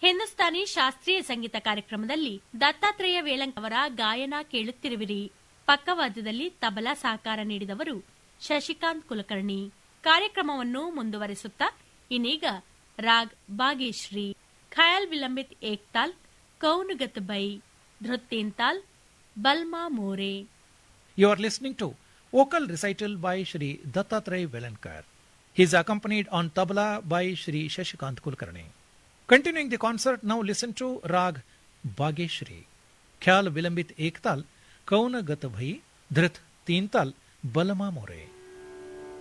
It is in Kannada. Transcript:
ಹಿಂದೂಸ್ತಾನಿ ಶಾಸ್ತ್ರೀಯ ಸಂಗೀತ ಕಾರ್ಯಕ್ರಮದಲ್ಲಿ ದತ್ತಾತ್ರೇಯ ವೇಲಂಕ್ ಅವರ ಗಾಯನ ಕೇಳುತ್ತಿರುವಿರಿ. ಪಕ್ಕವಾದ್ಯದಲ್ಲಿ ತಬಲಾ ಸಹಕಾರ ನೀಡಿದವರು ಶಶಿಕಾಂತ್ ಕುಲಕರ್ಣಿ. ಕಾರ್ಯಕ್ರಮವನ್ನು ಮುಂದುವರೆಸುತ್ತಾ ಇನ್ನೀಗ raag ಬಾಗೇಶ್ರೀ, khayal vilambit Ektaal, ಕೌನುಗತ್ by, ಧೃತ್ತೇಂತಾಲ್, ಬಲ್ಮಾ More. You are listening to vocal recital by Shri Dattatreya Velankar. He is accompanied on tabla by Shri Shashikant Kulkarni. Continuing the concert, now listen to Rag Bageshri, Khyal Vilambit Ektal, Kauna Gat Bhai, Dhrit Teental, Balama More.